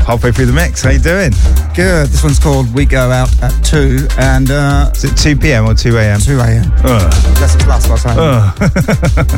halfway through the mix. How you doing? Good. This one's called We Go Out at 2 and... Is it 2 p.m. or 2 a.m.? 2 a.m. That's the last time.